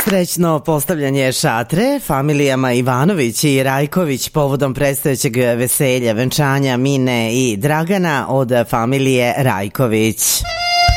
Srećno postavljanje šatre familijama Ivanović i Rajković povodom predstojećeg veselja, venčanja Mine i Dragana od familije Rajković.